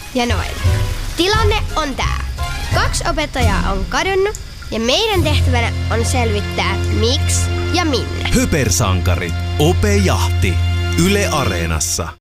ja noin. Tilanne on tää. 2 opettajaa on kadonnut ja meidän tehtävänä on selvittää miksi ja minne. Höpersankari. Ope Jahti. Yle Areenassa.